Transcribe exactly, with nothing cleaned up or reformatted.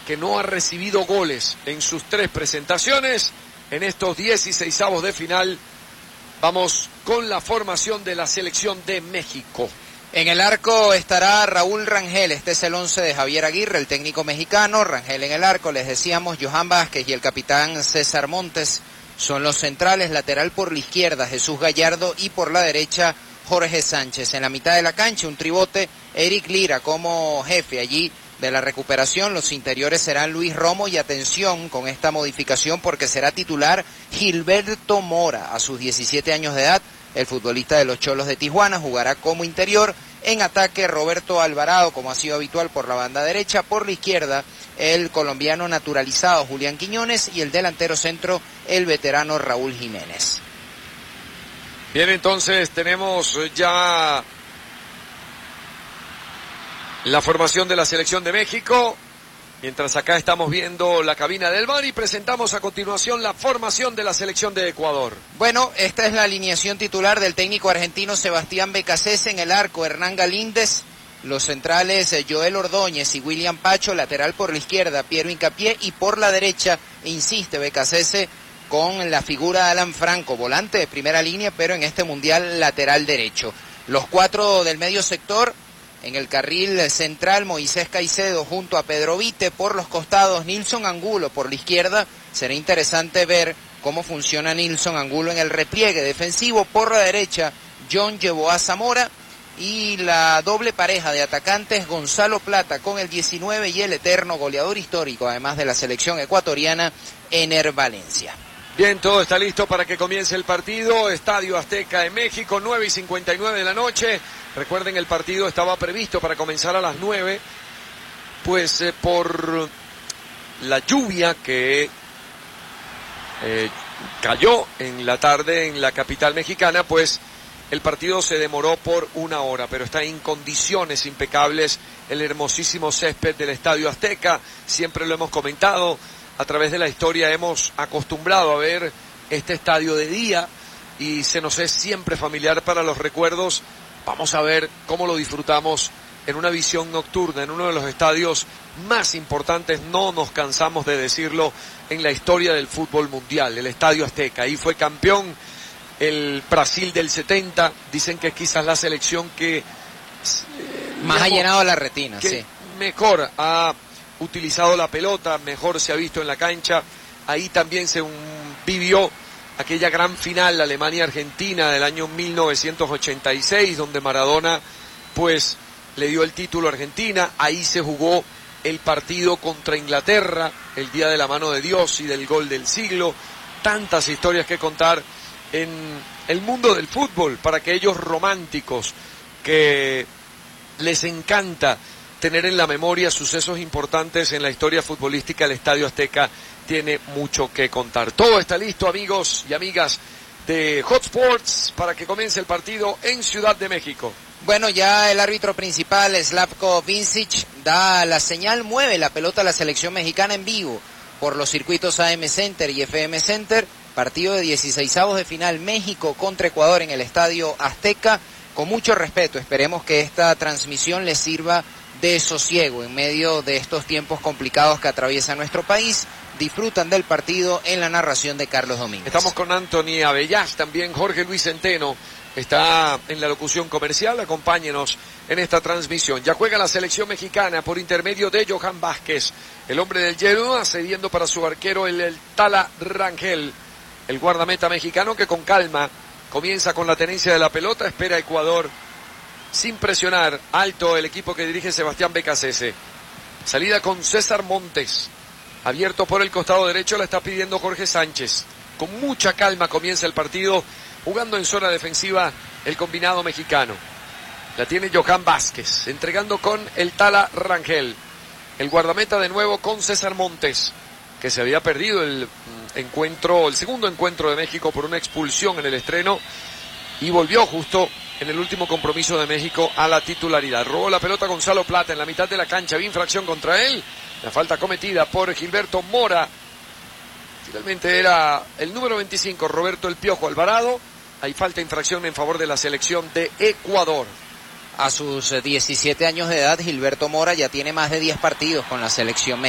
que no ha recibido goles en sus tres presentaciones en estos dieciseisavos de final. Vamos con la formación de la selección de México. En el arco estará Raúl Rangel, este es el once de Javier Aguirre, el técnico mexicano. Rangel en el arco, les decíamos, Johan Vázquez y el capitán César Montes son los centrales. Lateral por la izquierda, Jesús Gallardo, y por la derecha, Jorge Sánchez. En la mitad de la cancha, un tribote, Eric Lira como jefe allí de la recuperación. Los interiores serán Luis Romo y atención con esta modificación porque será titular Gilberto Mora a sus diecisiete años de edad. El futbolista de los Cholos de Tijuana jugará como interior. En ataque, Roberto Alvarado, como ha sido habitual, por la banda derecha. Por la izquierda, el colombiano naturalizado Julián Quiñones, y el delantero centro, el veterano Raúl Jiménez. Bien, entonces tenemos ya la formación de la selección de México. Mientras acá estamos viendo la cabina del V A R y presentamos a continuación la formación de la selección de Ecuador. Bueno, esta es la alineación titular del técnico argentino Sebastián Becasese. En el arco, Hernán Galíndez. Los centrales, Joel Ordóñez y William Pacho. Lateral por la izquierda, Piero Hincapié. Y por la derecha, insiste Becasese con la figura de Alan Franco, volante de primera línea, pero en este mundial lateral derecho. Los cuatro del medio sector. En el carril central, Moisés Caicedo junto a Pedro Vite. Por los costados, Nilson Angulo por la izquierda. Será interesante ver cómo funciona Nilson Angulo en el repliegue defensivo. Por la derecha, John Yeboah Zamora. Y la doble pareja de atacantes, Gonzalo Plata con el diecinueve y el eterno goleador histórico, además de la selección ecuatoriana, Ener Valencia. Bien, todo está listo para que comience el partido. Estadio Azteca en México, nueve y cincuenta y nueve de la noche. Recuerden, el partido estaba previsto para comenzar a las nueve, pues eh, por la lluvia que eh, cayó en la tarde en la capital mexicana, pues el partido se demoró por una hora, pero está en condiciones impecables el hermosísimo césped del Estadio Azteca. Siempre lo hemos comentado, a través de la historia hemos acostumbrado a ver este estadio de día y se nos es siempre familiar para los recuerdos. Vamos a ver cómo lo disfrutamos en una visión nocturna, en uno de los estadios más importantes, no nos cansamos de decirlo, en la historia del fútbol mundial, el Estadio Azteca. Ahí fue campeón el Brasil del setenta, dicen que es quizás la selección que eh, más digamos, ha llenado la retina, que sí. Mejor ha utilizado la pelota, mejor se ha visto en la cancha. Ahí también se un, vivió aquella gran final Alemania-Argentina del año mil novecientos ochenta y seis, donde Maradona pues le dio el título a Argentina. Ahí se jugó el partido contra Inglaterra, el día de la mano de Dios y del gol del siglo. Tantas historias que contar en el mundo del fútbol para aquellos románticos que les encanta tener en la memoria sucesos importantes en la historia futbolística. El Estadio Azteca tiene mucho que contar. Todo está listo, amigos y amigas de Hot Sports, para que comience el partido en Ciudad de México. Bueno, ya el árbitro principal, Slavko Vincic, da la señal, mueve la pelota a la selección mexicana en vivo por los circuitos A M Center y F M Center. Partido de dieciseisavos de final, México contra Ecuador en el Estadio Azteca. Con mucho respeto, esperemos que esta transmisión les sirva de sosiego en medio de estos tiempos complicados que atraviesa nuestro país. Disfrutan del partido en la narración de Carlos Domínguez. Estamos con Anthony Abellás, también Jorge Luis Centeno está en la locución comercial. Acompáñenos en esta transmisión. Ya juega la selección mexicana por intermedio de Johan Vázquez, el hombre del Genoa, cediendo para su arquero el, el Tala Rangel, el guardameta mexicano, que con calma comienza con la tenencia de la pelota, espera a Ecuador sin presionar. Alto el equipo que dirige Sebastián Becasese. Salida con César Montes, abierto por el costado derecho, la está pidiendo Jorge Sánchez. Con mucha calma comienza el partido, jugando en zona defensiva el combinado mexicano. La tiene Johan Vázquez, entregando con el Tala Rangel. El guardameta de nuevo con César Montes, que se había perdido el encuentro, el segundo encuentro de México por una expulsión en el estreno, y volvió justo en el último compromiso de México a la titularidad. Robó la pelota Gonzalo Plata en la mitad de la cancha, había infracción contra él, la falta cometida por Gilberto Mora. Finalmente era el número veinticinco, Roberto El Piojo Alvarado. Hay falta, infracción en favor de la selección de Ecuador. A sus diecisiete años de edad, Gilberto Mora ya tiene más de diez partidos con la selección mexicana.